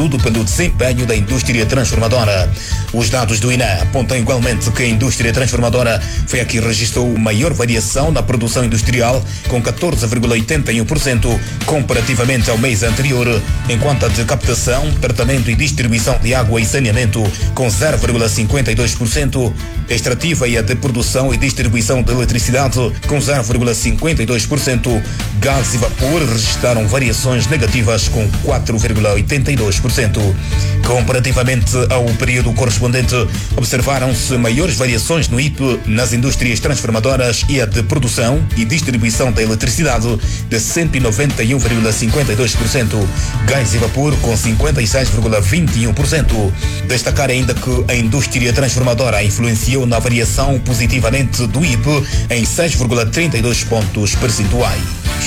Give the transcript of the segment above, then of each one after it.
tudo pelo desempenho da indústria transformadora. Os dados do INE apontam igualmente que a indústria transformadora foi a que registrou maior variação na produção industrial, com 14,81% comparativamente ao mês anterior, enquanto a de captação, tratamento e distribuição de água e saneamento com 0,52%, extrativa e a de produção e distribuição de eletricidade com 0,52%, gás e vapor registraram variações negativas com 4,82%. Comparativamente ao período correspondente, observaram-se maiores variações no IP nas indústrias transformadoras e a de produção e distribuição da eletricidade de 191,52%, gás e vapor com 56,21%. Destacar ainda que a indústria transformadora influenciou na variação positivamente do IP em 6,32 pontos percentuais.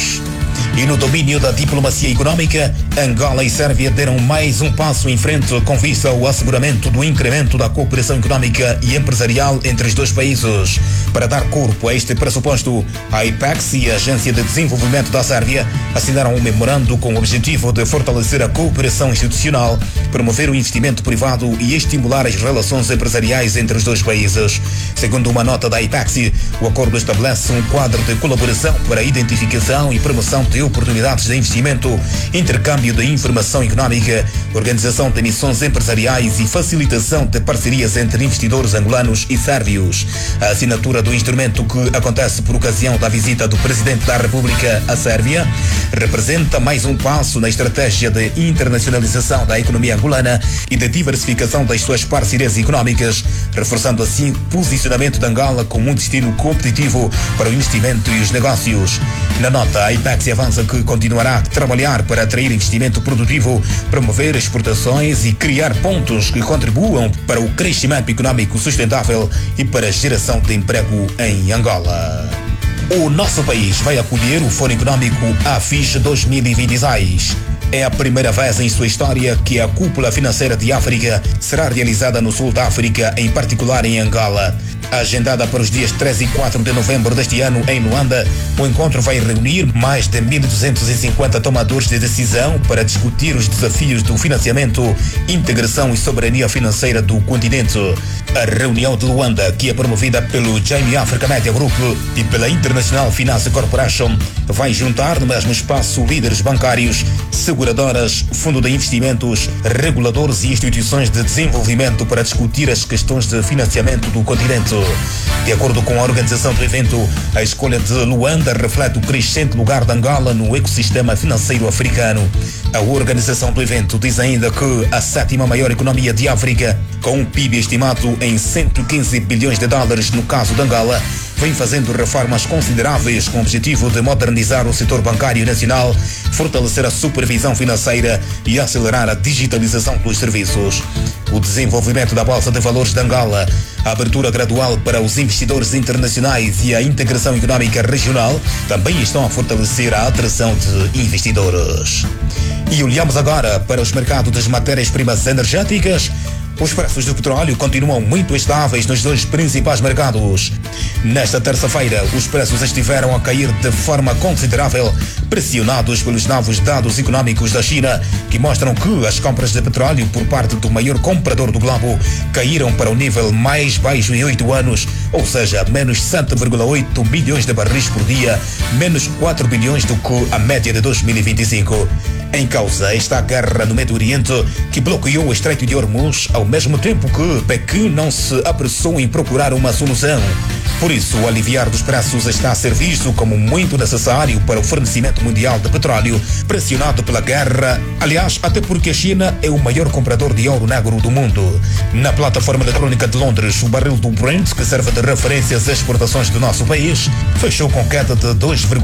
E no domínio da diplomacia econômica, Angola e Sérvia deram mais um passo em frente com vista ao asseguramento do incremento da cooperação econômica e empresarial entre os dois países. Para dar corpo a este pressuposto, a Apex e a Agência de Desenvolvimento da Sérvia assinaram um memorando com o objetivo de fortalecer a cooperação institucional, promover o investimento privado e estimular as relações empresariais entre os dois países. Segundo uma nota da Apex, o acordo estabelece um quadro de colaboração para a identificação e promoção de oportunidades de investimento, intercâmbio de informação econômica, organização de missões empresariais e facilitação de parcerias entre investidores angolanos e sérvios. A assinatura do instrumento, que acontece por ocasião da visita do Presidente da República à Sérvia, representa mais um passo na estratégia de internacionalização da economia angolana e de diversificação das suas parcerias econômicas, reforçando assim o posicionamento de Angola como um destino competitivo para o investimento e os negócios. Na nota, a Apex avança que continuará a trabalhar para atrair investimento produtivo, promover exportações e criar pontos que contribuam para o crescimento econômico sustentável e para a geração de emprego em Angola. O nosso país vai acolher o Fórum Econômico AFIS 2026. É a primeira vez em sua história que a Cúpula Financeira de África será realizada no sul da África, em particular em Angola. Agendada para os dias 3 e 4 de novembro deste ano em Luanda, o encontro vai reunir mais de 1.250 tomadores de decisão para discutir os desafios do financiamento, integração e soberania financeira do continente. A reunião de Luanda, que é promovida pelo Jamie Africa Media Group e pela International Finance Corporation, vai juntar no mesmo espaço líderes bancários, seguradoras, fundo de investimentos, reguladores e instituições de desenvolvimento para discutir as questões de financiamento do continente. De acordo com a organização do evento, a escolha de Luanda reflete o crescente lugar de Angola no ecossistema financeiro africano. A organização do evento diz ainda que a sétima maior economia de África, com um PIB estimado em 115 bilhões de dólares no caso de Angola, vem fazendo reformas consideráveis com o objetivo de modernizar o setor bancário nacional, fortalecer a supervisão financeira e acelerar a digitalização dos serviços. O desenvolvimento da Bolsa de Valores de Angola, a abertura gradual para os investidores internacionais e a integração econômica regional também estão a fortalecer a atração de investidores. E olhamos agora para os mercados das matérias-primas energéticas. Os preços do petróleo continuam muito estáveis nos dois principais mercados. Nesta terça-feira, os preços estiveram a cair de forma considerável, pressionados pelos novos dados econômicos da China, que mostram que as compras de petróleo por parte do maior comprador do globo caíram para o nível mais baixo em 8 anos, ou seja, menos 7,8 milhões de barris por dia, menos 4 bilhões do que a média de 2025. Em causa está a guerra no Médio Oriente, que bloqueou o Estreito de Hormuz, ao mesmo tempo que Pequim não se apressou em procurar uma solução. Por isso, o aliviar dos preços está a ser visto como muito necessário para o fornecimento mundial de petróleo, pressionado pela guerra, aliás, até porque a China é o maior comprador de ouro negro do mundo. Na plataforma eletrónica de Londres, o barril do Brent, que serve de referência às exportações do nosso país, fechou com queda de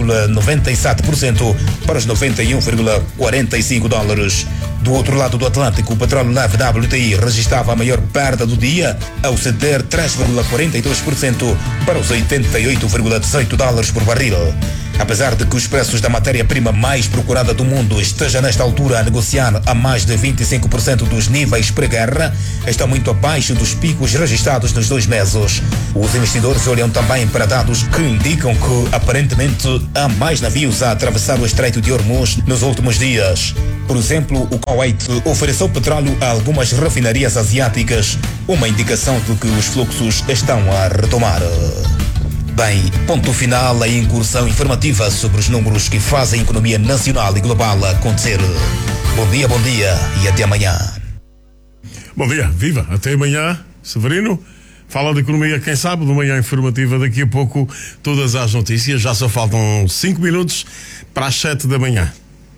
2,97% para os 91,45 dólares. Do outro lado do Atlântico, o petróleo leve WTI registrava a maior perda do dia, ao ceder 3,42% para os 88,18 dólares por barril. Apesar de que os preços da matéria-prima mais procurada do mundo esteja nesta altura a negociar a mais de 25% dos níveis pré-guerra, está muito abaixo dos picos registrados nos 2 meses. Os investidores olham também para dados que indicam que, aparentemente, há mais navios a atravessar o Estreito de Hormuz nos últimos dias. Por exemplo, o Kuwait ofereceu petróleo a algumas refinarias asiáticas, uma indicação de que os fluxos estão a retomar. Bem, ponto final à incursão informativa sobre os números que fazem a economia nacional e global acontecer. Bom dia e até amanhã. Bom dia, viva, até amanhã, Severino. Fala de economia, quem sabe, de manhã informativa, daqui a pouco todas as notícias, já só faltam 5 minutos para as 7 da manhã.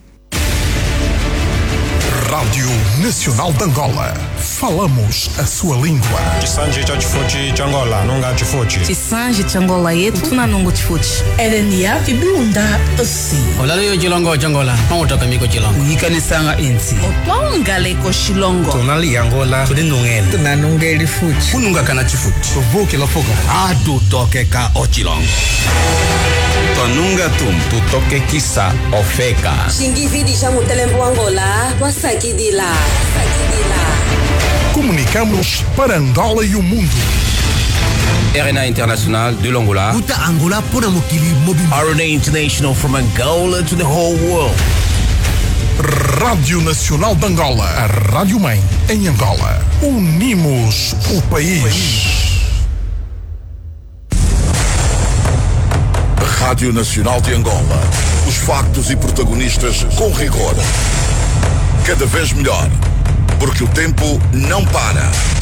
Rádio Nacional de Angola. Falamos a sua língua. Chisanji cha chifuchi cha Angola, nunga chifuchi. Chisanji cha Angola yetu tuna nungu chifuchi. Erenia ibunda osi. Olalo yo chilongo cha Angola, mangotaka miko chilongo. Yikanisanga insi. Otwangale ko shilongo. Tunali Angola, tulinungene. Tunanungeli fuchi. Kununga kana chifuchi. Vuki la fuga. Adu toke ka ochilongo. Tonunga tu toke kisa ofeka. Shingividi changu telembo Angola, wasakidila. Comunicamos para Angola e o mundo. RNA International de l'Angola. Uta Angola pona mokili mobile. RNA International from Angola to the whole world. Rádio Nacional de Angola, a Rádio Mãe em Angola. Unimos o país. Rádio Nacional de Angola. Os factos e protagonistas com rigor. Cada vez melhor. Porque o tempo não para.